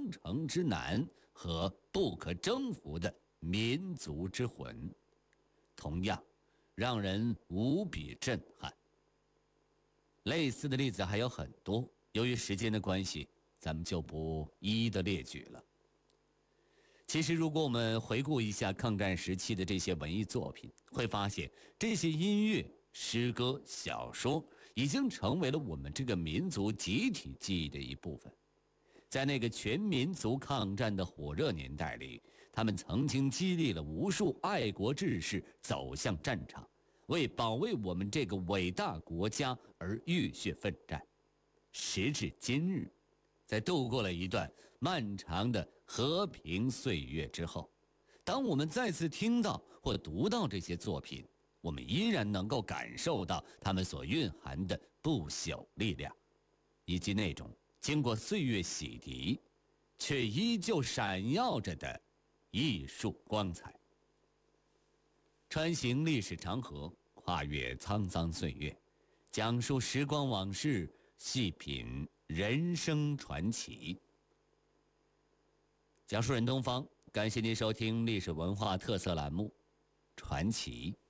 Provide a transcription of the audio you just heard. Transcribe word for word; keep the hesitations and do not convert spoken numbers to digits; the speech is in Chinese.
登城之难和不可征服的民族之魂，同样让人无比震撼。类似的例子还有很多，由于时间的关系，咱们就不一一的列举了。其实如果我们回顾一下抗战时期的这些文艺作品，会发现这些音乐、诗歌、小说已经成为了我们这个民族集体记忆的一部分。在那个全民族抗战的火热年代里，他们曾经激励了无数爱国志士走向战场，为保卫我们这个伟大国家而浴血奋战。时至今日，在度过了一段漫长的和平岁月之后，当我们再次听到或读到这些作品，我们依然能够感受到它们所蕴含的不朽力量，以及那种经过岁月洗涤却依旧闪耀着的艺术光彩。穿行历史长河，跨越沧桑岁月，讲述时光往事，细品人生传奇。讲述人东方，感谢您收听历史文化特色栏目《传奇》。